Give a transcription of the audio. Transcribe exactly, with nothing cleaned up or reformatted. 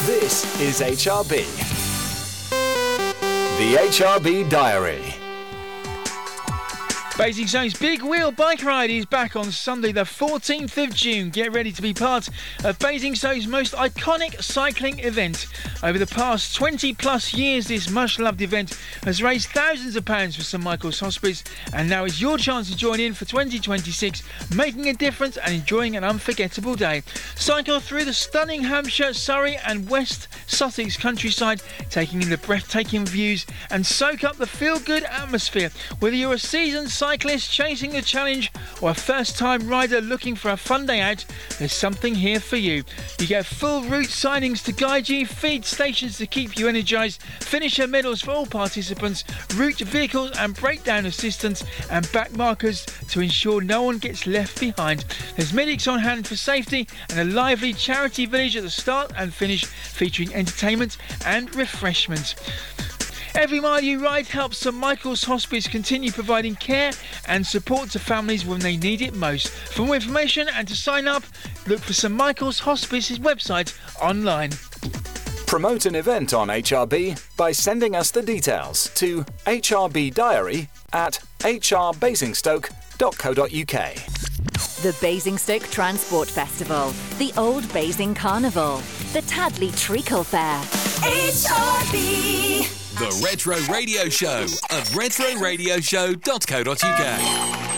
This is H R B. The H R B Diary. Basingstoke's Big Wheel Bike Ride is back on Sunday the fourteenth of June. Get ready to be part of Basingstoke's most iconic cycling event. Over the past twenty plus years, this much loved event has raised thousands of pounds for St Michael's Hospice, and now is your chance to join in for twenty twenty-six, making a difference and enjoying an unforgettable day. Cycle through the stunning Hampshire, Surrey and West Sussex countryside, taking in the breathtaking views and soak up the feel-good atmosphere. Whether you're a seasoned cyclist chasing the challenge or a first-time rider looking for a fun day out, there's something here for you. You get full route signings to guide you, feed stations to keep you energised, finisher medals for all participants, route vehicles and breakdown assistance, and back markers to ensure no one gets left behind. There's medics on hand for safety and a lively charity village at the start and finish, featuring entertainment and refreshments. Every mile you ride helps St Michael's Hospice continue providing care and support to families when they need it most. For more information and to sign up, look for St Michael's Hospice's website online. Promote an event on H R B by sending us the details to H R B Diary at h r basingstoke dot co dot u k. The Basingstoke Transport Festival, the Old Basing Carnival, the Tadley Treacle Fair. H R B. The Retro Radio Show at retro radio show dot co dot u k.